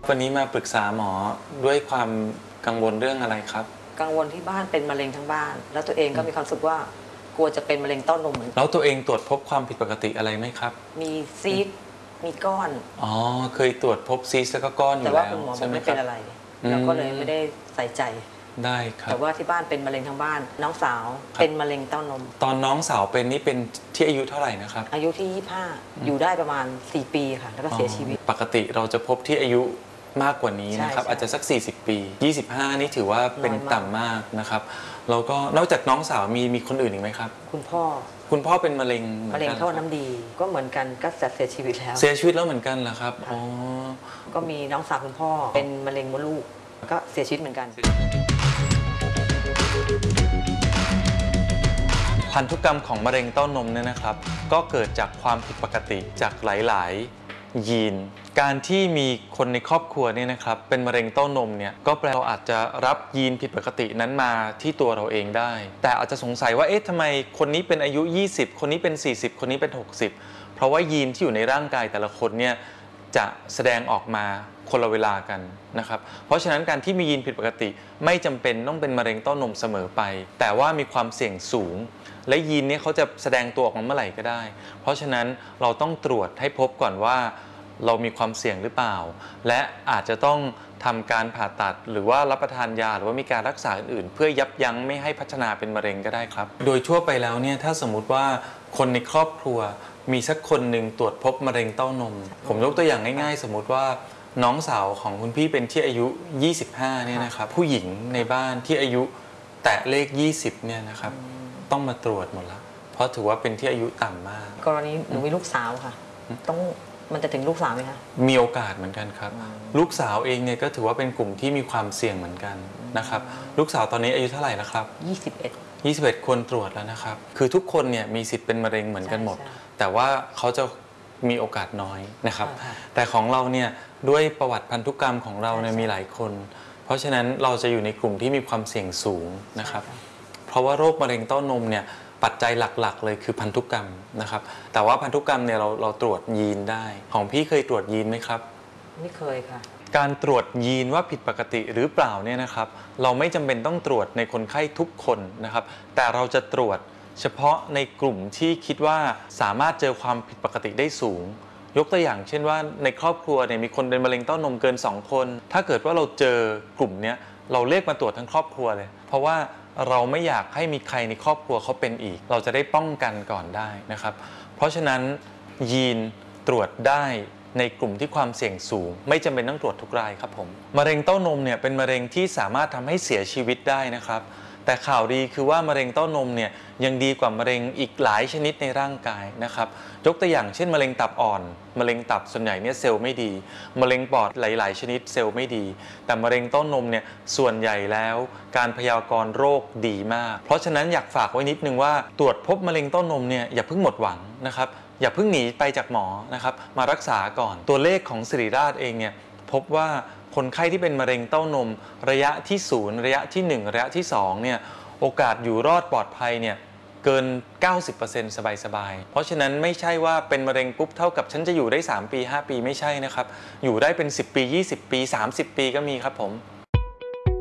วันนี้มาปรึกษาหมอด้วยความกังวลเรื่องอะไรครับกังวลที่บ้านเป็นมะเร็งทั้งบ้านแล้วตัวเองก็มีความรู้สึกว่ากลัวจะเป็นมะเร็งเต้านมเหมือนกันแล้วตัวเองตรวจพบความผิดปกติอะไรไหมครับมีซีสต์มีก้อนอ๋อเคยตรวจพบซีสต์แล้วก็ก้อนอยู่แต่ว่าแล้วคุณหมอบอกใช่ไหมครับไม่เป็นอะไรเราก็เลยไม่ได้ใส่ใจได้ครับแต่ว่าที่บ้านเป็นมะเร็งทั้งบ้านน้องสาวเป็นมะเร็งเต้านมตอนน้องสาวเป็นนี่เป็นที่อายุเท่าไหร่นะครับอายุที่25อยู่ได้ประมาณ4 ปีค่ะแล้วก็เสียชีวิตปกติเราจะพบที่อายุมากกว่านี้นะครับอาจจะสัก40 ปี25นี่ถือว่าเป็นต่ำมากนะครับแล้วก็นอกจากน้องสาวมีคนอื่นอีกไหมครับคุณพ่อเป็นมะเร็งท่อน้ำดีก็เหมือนกันก็เสียชีวิตแล้วเสียชีวิตแล้วเหมือนกันเหรอครับอ๋อก็มีน้องสาวคุณพ่อเป็นมะเร็งมดลูกก็เสียชีวิตเหมือนกันพันธุกรรมของมะเร็งเต้านมเนี่ยนะครับก็เกิดจากความผิดปกติจากหลายๆยีนการที่มีคนในครอบครัวเนี่ยนะครับเป็นมะเร็งเต้านมเนี่ยก็แปลว่าเราอาจจะรับยีนผิดปกตินั้นมาที่ตัวเราเองได้แต่อาจจะสงสัยว่าเอ๊ะทำไมคนนี้เป็นอายุ20คนนี้เป็น40คนนี้เป็น60เพราะว่ายีนที่อยู่ในร่างกายแต่ละคนเนี่ยจะแสดงออกมาคนละเวลากันนะครับเพราะฉะนั้นการที่มียีนผิดปกติไม่จำเป็นต้องเป็นมะเร็งเต้านมเสมอไปแต่ว่ามีความเสี่ยงสูงและยีนนี้เขาจะแสดงตัวออกมาเมื่อไหร่ก็ได้เพราะฉะนั้นเราต้องตรวจให้พบก่อนว่าเรามีความเสี่ยงหรือเปล่าและอาจจะต้องทำการผ่าตัดหรือว่ารับประทานยาหรือว่ามีการรักษาอื่นๆเพื่อยับยั้งไม่ให้พัฒนาเป็นมะเร็งก็ได้ครับโดยทั่วไปแล้วเนี่ยถ้าสมมุติว่าคนในครอบครัวมีสักคนหนึ่งตรวจพบมะเร็งเต้านมผมยกตัวอย่างง่ายๆสมมุติว่าน้องสาวของคุณพี่เป็นที่อายุ25เนี่ยนะครับผู้หญิงในบ้านที่อายุแตะเลข20เนี่ยนะครับต้องมาตรวจหมดแล้วเพราะถือว่าเป็นที่อายุต่ำมากกรณีหนูมีลูกสาวค่ะต้องมันจะถึงลูกสาวไหมคะมีโอกาสเหมือนกันครับลูกสาวเองเนี่ยก็ถือว่าเป็นกลุ่มที่มีความเสี่ยงเหมือนกันนะครับลูกสาวตอนนี้อายุเท่าไหร่แล้วครับ21คนตรวจแล้วนะครับคือทุกคนเนี่ยมีสิทธิ์เป็นมะเร็งเหมือนกันหมดแต่ว่าเขาจะมีโอกาสน้อยนะครับแต่ของเราเนี่ยด้วยประวัติพันธุกรรมของเราเนี่ยมีหลายคนเพราะฉะนั้นเราจะอยู่ในกลุ่มที่มีความเสี่ยงสูงนะครับเพราะว่าโรคมะเร็งเต้านมเนี่ยปัจจัยหลักๆเลยคือพันธุกรรมนะครับแต่ว่าพันธุกรรมเนี่ยเราตรวจยีนได้ของพี่เคยตรวจยีนไหมครับไม่เคยค่ะการตรวจยีนว่าผิดปกติหรือเปล่าเนี่ยนะครับเราไม่จำเป็นต้องตรวจในคนไข้ทุกคนนะครับแต่เราจะตรวจเฉพาะในกลุ่มที่คิดว่าสามารถเจอความผิดปกติได้สูงยกตัวอย่างเช่นว่าในครอบครัวเนี่ยมีคนเป็นมะเร็งเต้านมเกิน2คนถ้าเกิดว่าเราเจอกลุ่มนี้เราเรียกมาตรวจทั้งครอบครัวเลยเพราะว่าเราไม่อยากให้มีใครในครอบครัวเขาเป็นอีกเราจะได้ป้องกันก่อนได้นะครับเพราะฉะนั้นยีนตรวจได้ในกลุ่มที่ความเสี่ยงสูงไม่จำเป็นต้องตรวจทุกรายครับผมมะเร็งเต้านมเนี่ยเป็นมะเร็งที่สามารถทำให้เสียชีวิตได้นะครับแต่ข่าวดีคือว่ามะเร็งเต้านมเนี่ยยังดีกว่ามะเร็งอีกหลายชนิดในร่างกายนะครับยกตัวอย่างเช่นมะเร็งตับอ่อนมะเร็งตับส่วนใหญ่เนี่ยเซลล์ไม่ดีมะเร็งปอดหลายๆชนิดเซลล์ไม่ดีแต่มะเร็งเต้านมเนี่ยส่วนใหญ่แล้วการพยากรณ์โรคดีมากเพราะฉะนั้นอยากฝากไว้นิดนึงว่าตรวจพบมะเร็งเต้านมเนี่ยอย่าเพิ่งหมดหวังนะครับอย่าเพิ่งหนีไปจากหมอนะครับมารักษาก่อนตัวเลขของศิริราชเองเนี่ยพบว่าคนไข้ที่เป็นมะเร็งเต้านมระยะที่0ระยะที่1ระยะที่2เนี่ยโอกาสอยู่รอดปลอดภัยเนี่ยเกิน 90% สบายๆเพราะฉะนั้นไม่ใช่ว่าเป็นมะเร็งปุ๊บเท่ากับฉันจะอยู่ได้3 ปี 5 ปีไม่ใช่นะครับอยู่ได้เป็น10 ปี 20 ปี 30 ปีก็มีครับผม